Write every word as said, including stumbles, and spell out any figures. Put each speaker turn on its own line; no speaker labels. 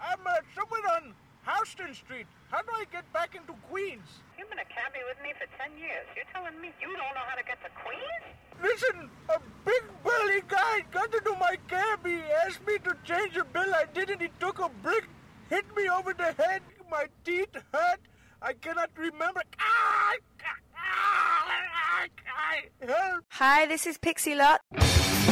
I'm uh, somewhere on Houston Street. How do I get back into Queens?
You've been a cabbie with me for ten years. You're telling me you don't know how to get to Queens?
Listen, a big burly guy got into my cab. He asked me to change a bill. I didn't. He took a brick, hit me over the head. My teeth hurt. I cannot remember. Ah! Ah! Ah! Help!
Hi, this is Pixie Lott.